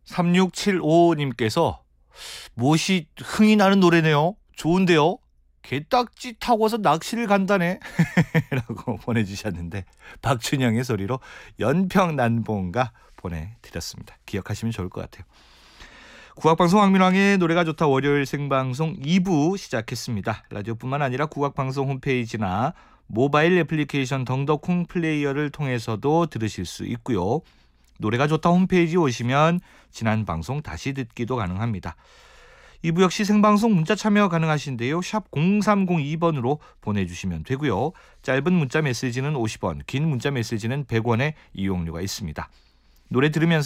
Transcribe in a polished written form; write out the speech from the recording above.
3675님께서 무엇이 흥이 나는 노래네요. 좋은데요. 개딱지 타고서 낚시를 간다네 라고 보내주셨는데 박춘영의 소리로 연평난봉가 보내드렸습니다. 기억하시면 좋을 것 같아요. 국악방송 황민왕의 노래가 좋다 월요일 생방송 2부 시작했습니다. 라디오뿐만 아니라 국악방송 홈페이지나 모바일 애플리케이션 덩더콩 플레이어를 통해서도 들으실 수 있고요. 노래가 좋다 홈페이지 오시면 지난 방송 다시 듣기도 가능합니다. 2부 역시 생방송 문자 참여 가능하신데요. 샵 0302번으로 보내주시면 되고요. 짧은 문자 메시지는 50원, 긴 문자 메시지는 100원의 이용료가 있습니다. 노래 들으면서